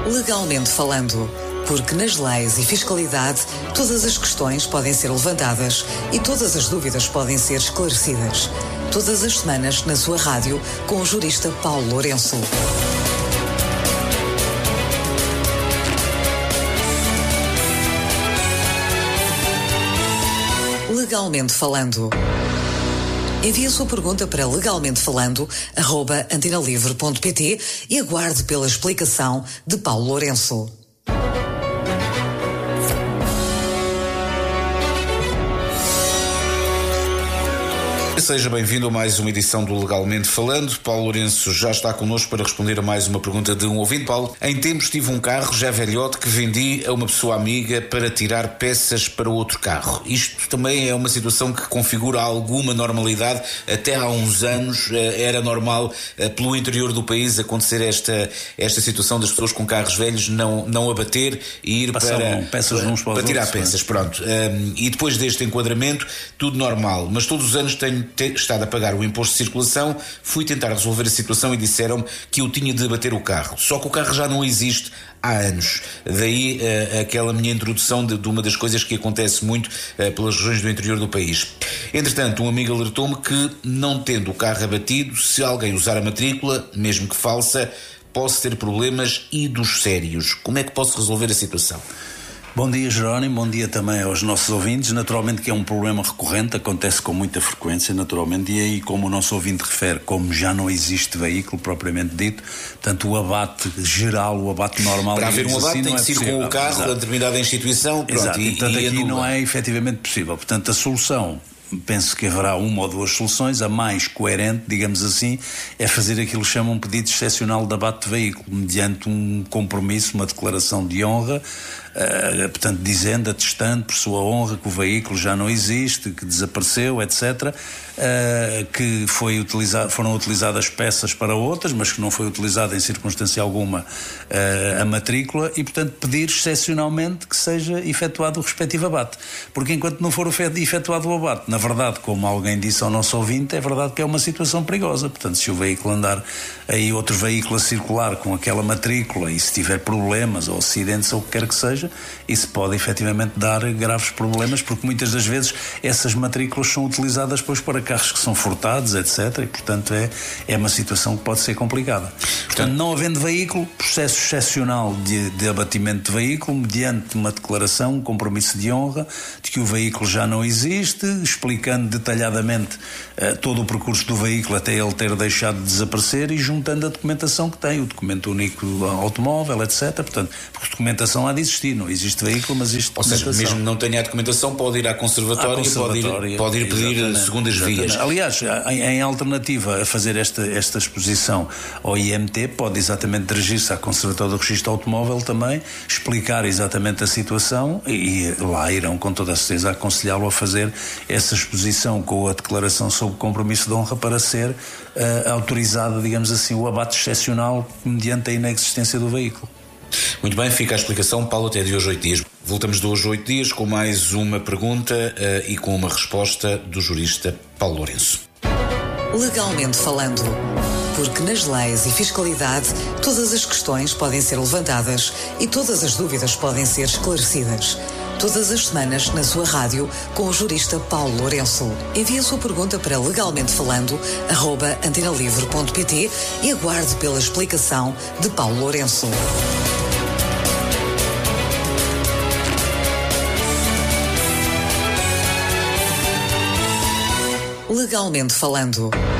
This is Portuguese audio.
Legalmente falando, porque nas leis e fiscalidade todas as questões podem ser levantadas e todas as dúvidas podem ser esclarecidas. Todas as semanas na sua rádio com o jurista Paulo Lourenço. Legalmente falando. Envie a sua pergunta para legalmentefalando@antenalivre.pt e aguarde pela explicação de Paulo Lourenço. Seja bem-vindo a mais uma edição do Legalmente Falando. Paulo Lourenço já está connosco para responder a mais uma pergunta de um ouvinte. Paulo, em tempos tive um carro já velhote que vendi a uma pessoa amiga para tirar peças para outro carro. Isto também é uma situação que configura alguma normalidade. Até há uns anos era normal pelo interior do país acontecer esta situação das pessoas com carros velhos não abater e ir para tirar peças. Pronto. E depois deste enquadramento, tudo normal. Mas todos os anos tenho estado a pagar o imposto de circulação, fui tentar resolver a situação e disseram-me que eu tinha de abater o carro. Só que o carro já não existe há anos. Daí aquela minha introdução de uma das coisas que acontece muito pelas regiões do interior do país. Entretanto, um amigo alertou-me que, não tendo o carro abatido, se alguém usar a matrícula, mesmo que falsa, posso ter problemas e dos sérios. Como é que posso resolver a situação? Bom dia, Jerónimo, bom dia também aos nossos ouvintes. Naturalmente que é um problema recorrente, acontece com muita frequência, naturalmente, e aí, como o nosso ouvinte refere, como já não existe veículo propriamente dito, portanto o abate geral, o abate normal... Para haver um abate tem que ser com o carro a determinada instituição, pronto, exato. E portanto aqui não é efetivamente possível. Portanto a solução... Penso que haverá uma ou duas soluções. A mais coerente, digamos assim, é fazer aquilo que chamam um pedido excepcional de abate de veículo, mediante um compromisso, uma declaração de honra, portanto, dizendo, atestando por sua honra que o veículo já não existe, que desapareceu, etc., que foram utilizadas peças para outras, mas que não foi utilizada em circunstância alguma a matrícula e, portanto, pedir excepcionalmente que seja efetuado o respectivo abate. Porque enquanto não for efetuado o abate, na verdade, como alguém disse ao nosso ouvinte, é verdade que é uma situação perigosa. Portanto, se o veículo andar aí, outro veículo a circular com aquela matrícula e se tiver problemas ou acidentes ou o que quer que seja, isso pode efetivamente dar graves problemas, porque muitas das vezes essas matrículas são utilizadas depois para carros que são furtados, etc. E, portanto, é uma situação que pode ser complicada. Portanto, não havendo veículo, processo excepcional de abatimento de veículo, mediante uma declaração, um compromisso de honra, de que o veículo já não existe, explicando detalhadamente todo o percurso do veículo até ele ter deixado de desaparecer e juntando a documentação que tem, o documento único automóvel, etc. Portanto, porque documentação há de existir, não existe veículo, mas existe documentação. Ou seja, mesmo não tenha a documentação, pode ir à conservatória e pode ir pedir segundas vias. Aliás, em alternativa a fazer esta exposição ao IMT, pode exatamente dirigir-se à Conservatória do Registro Automóvel também, explicar exatamente a situação e lá irão com toda a certeza aconselhá-lo a fazer essa exposição com a declaração sobre compromisso de honra para ser autorizado, digamos assim, o abate excepcional mediante a inexistência do veículo. Muito bem, fica a explicação, Paulo, até de hoje 8 dias. Voltamos de hoje 8 dias com mais uma pergunta e com uma resposta do jurista Paulo Lourenço. Legalmente falando, porque nas leis e fiscalidade todas as questões podem ser levantadas e todas as dúvidas podem ser esclarecidas. Todas as semanas na sua rádio com o jurista Paulo Lourenço. Envie a sua pergunta para legalmentefalando@antenalivre.pt e aguarde pela explicação de Paulo Lourenço. Legalmente falando.